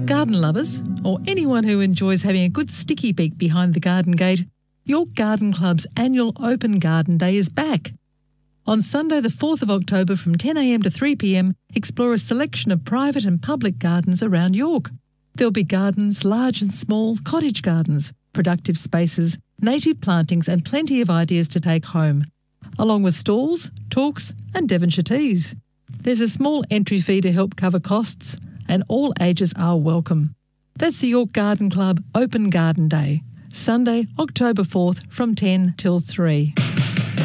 Garden lovers, or anyone who enjoys having a good sticky beak behind the garden gate, York Garden Club's annual Open Garden Day is back. On Sunday the 4th of October from 10am to 3pm, explore a selection of private and public gardens around York. There'll be gardens, large and small, cottage gardens, productive spaces, native plantings and plenty of ideas to take home, along with stalls, talks and Devonshire teas. There's a small entry fee to help cover costs and all ages are welcome. That's the York Garden Club Open Garden Day, Sunday, October 4th from 10 till 3.